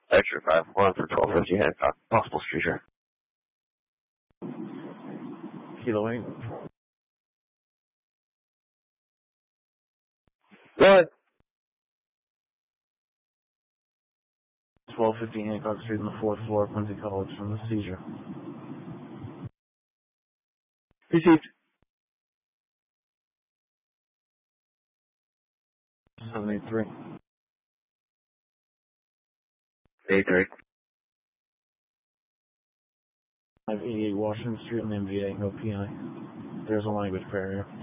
Extra 5-1 for 1250 Hancock. Possible seizure. Kilo 8. What? 1250 Hancock Street on the 4th floor, Quincy College, from the seizure. Received. 783. 83. 588 Washington Street on the MVA, no PI. There's a language barrier.